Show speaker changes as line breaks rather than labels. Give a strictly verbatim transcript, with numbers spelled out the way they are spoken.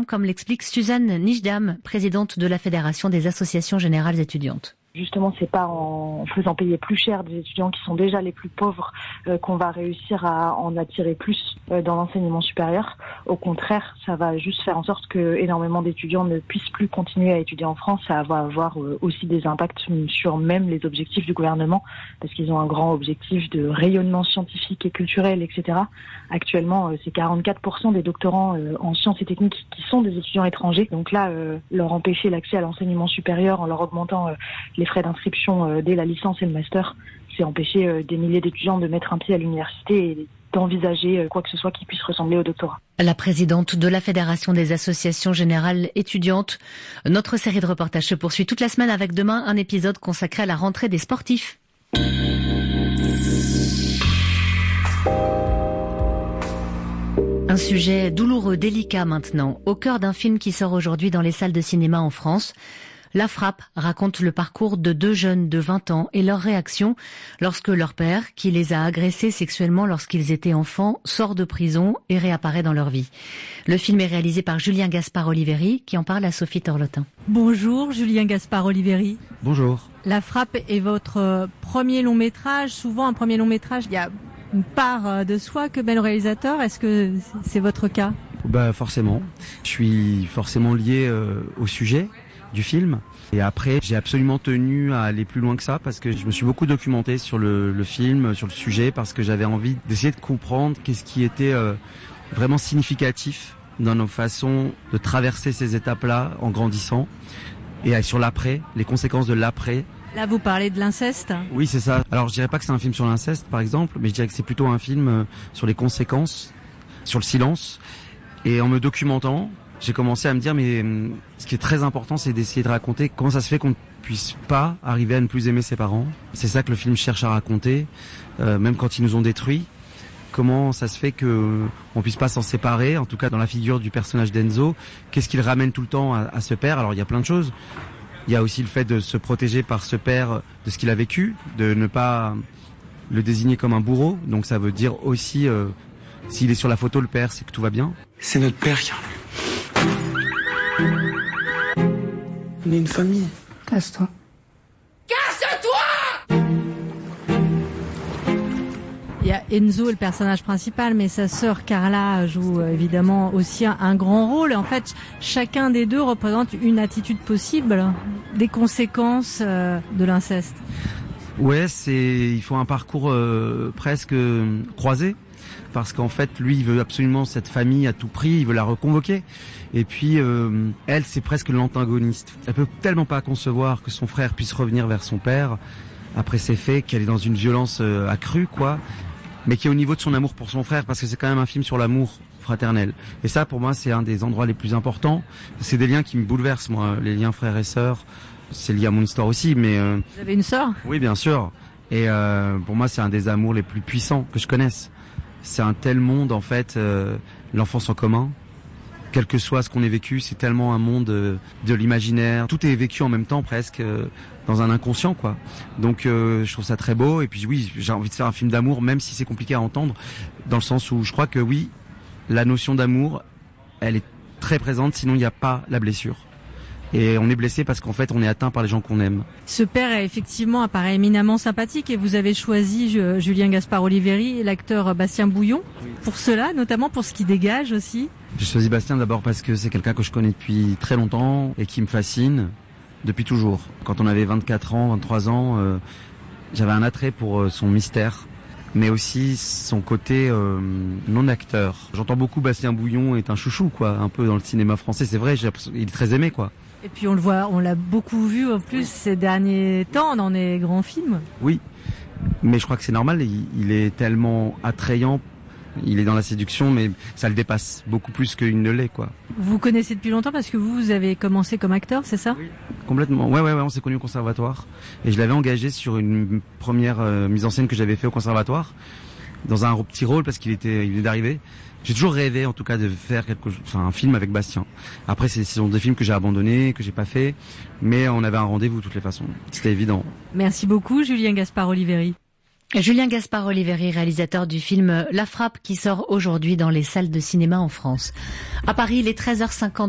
minimum, comme l'explique Suzanne Nijdam, présidente de la Fédération des associations générales étudiantes.
Justement, c'est pas en faisant payer plus cher des étudiants qui sont déjà les plus pauvres euh, qu'on va réussir à en attirer plus euh, dans l'enseignement supérieur. Au contraire, ça va juste faire en sorte que énormément d'étudiants ne puissent plus continuer à étudier en France. Ça va avoir euh, aussi des impacts sur même les objectifs du gouvernement, parce qu'ils ont un grand objectif de rayonnement scientifique et culturel, et cetera. Actuellement, euh, c'est quarante-quatre pour cent des doctorants euh, en sciences et techniques qui sont des étudiants étrangers. Donc là, euh, leur empêcher l'accès à l'enseignement supérieur en leur augmentant euh, les frais d'inscription euh, dès la licence et le master, c'est empêcher euh, des milliers d'étudiants de mettre un pied à l'université et d'envisager euh, quoi que ce soit qui puisse ressembler au doctorat.
La présidente de la Fédération des associations générales étudiantes. Notre série de reportages se poursuit toute la semaine avec demain un épisode consacré à la rentrée des sportifs. Un sujet douloureux, délicat maintenant, au cœur d'un film qui sort aujourd'hui dans les salles de cinéma en France. La Frappe raconte le parcours de deux jeunes de vingt ans et leur réaction lorsque leur père, qui les a agressés sexuellement lorsqu'ils étaient enfants, sort de prison et réapparaît dans leur vie. Le film est réalisé par Julien Gaspard-Oliveri, qui en parle à Sophie Torlotin.
Bonjour Julien Gaspard-Oliveri.
Bonjour.
La Frappe est votre premier long métrage. Souvent un premier long métrage, il y a une part de soi que met le réalisateur. Est-ce que c'est votre cas ?
Bah forcément. Je suis forcément lié euh, au sujet du film. Et après, j'ai absolument tenu à aller plus loin que ça parce que je me suis beaucoup documenté sur le, le film, sur le sujet, parce que j'avais envie d'essayer de comprendre qu'est-ce qui était euh, vraiment significatif dans nos façons de traverser ces étapes-là en grandissant. Et sur l'après, les conséquences de l'après.
Là, vous parlez de l'inceste ?
Oui, c'est ça. Alors, je dirais pas que c'est un film sur l'inceste, par exemple, mais je dirais que c'est plutôt un film sur les conséquences, sur le silence. Et en me documentant, j'ai commencé à me dire, mais ce qui est très important, c'est d'essayer de raconter comment ça se fait qu'on ne puisse pas arriver à ne plus aimer ses parents. C'est ça que le film cherche à raconter, euh, même quand ils nous ont détruits. Comment ça se fait qu'on ne puisse pas s'en séparer, en tout cas dans la figure du personnage d'Enzo. Qu'est-ce qu'il ramène tout le temps à, à ce père ? Alors il y a plein de choses. Il y a aussi le fait de se protéger par ce père de ce qu'il a vécu, de ne pas le désigner comme un bourreau. Donc ça veut dire aussi, euh, s'il est sur la photo, le père, c'est que tout va bien.
C'est notre père qui a... On est une famille.
Casse-toi.
Casse-toi ! Il y a Enzo, le personnage principal, mais sa sœur Carla joue évidemment aussi un grand rôle. En fait, chacun des deux représente une attitude possible des conséquences de l'inceste.
Ouais, c'est, il faut un parcours euh, presque croisé. Parce qu'en fait, lui, il veut absolument cette famille à tout prix, il veut la reconvoquer. Et puis, euh, elle, c'est presque l'antagoniste. Elle peut tellement pas concevoir que son frère puisse revenir vers son père après ces faits, qu'elle est dans une violence euh, accrue, quoi. Mais qui est au niveau de son amour pour son frère, parce que c'est quand même un film sur l'amour fraternel. Et ça, pour moi, c'est un des endroits les plus importants. C'est des liens qui me bouleversent, moi, les liens frères et sœurs. C'est lié à mon histoire aussi, mais... Euh...
Vous avez une sœur ?
Oui, bien sûr. Et euh, pour moi, c'est un des amours les plus puissants que je connaisse. C'est un tel monde, en fait, euh, l'enfance en commun. Quel que soit ce qu'on ait vécu, c'est tellement un monde euh, de l'imaginaire. Tout est vécu en même temps, presque, euh, dans un inconscient, quoi. Donc, euh, je trouve ça très beau. Et puis, oui, j'ai envie de faire un film d'amour, même si c'est compliqué à entendre, dans le sens où je crois que, oui, la notion d'amour, elle est très présente, sinon il n'y a pas la blessure. Et on est blessé parce qu'en fait, on est atteint par les gens qu'on aime.
Ce père est effectivement apparaît éminemment sympathique et vous avez choisi euh, Julien Gaspard-Oliveri et l'acteur Bastien Bouillon. Oui. Pour cela, notamment pour ce qu'il dégage aussi.
J'ai choisi Bastien d'abord parce que c'est quelqu'un que je connais depuis très longtemps et qui me fascine depuis toujours. Quand on avait vingt-quatre ans, vingt-trois ans, euh, j'avais un attrait pour euh, son mystère, mais aussi son côté euh, non acteur. J'entends beaucoup Bastien Bouillon est un chouchou, quoi, un peu dans le cinéma français. C'est vrai, j'ai il est très aimé, quoi.
Et puis on le voit, on l'a beaucoup vu en plus ces derniers temps dans les grands films.
Oui, mais je crois que c'est normal, il, il est tellement attrayant, il est dans la séduction, mais ça le dépasse beaucoup plus qu'il ne l'est, quoi.
Vous connaissez depuis longtemps parce que vous, vous avez commencé comme acteur, c'est ça ?
Oui, complètement. Ouais, ouais, ouais, on s'est connus au conservatoire. Et je l'avais engagé sur une première euh, mise en scène que j'avais fait au conservatoire, dans un petit rôle parce qu'il était, il venait d'arriver. J'ai toujours rêvé, en tout cas, de faire quelque, enfin, un film avec Bastien. Après, ce sont des films que j'ai abandonnés, que j'ai pas fait, mais on avait un rendez-vous de toutes les façons. C'était évident.
Merci beaucoup, Julien Gaspard-Oliveri.
Julien Gaspard-Oliveri, réalisateur du film La Frappe, qui sort aujourd'hui dans les salles de cinéma en France. À Paris, il est treize heures cinquante.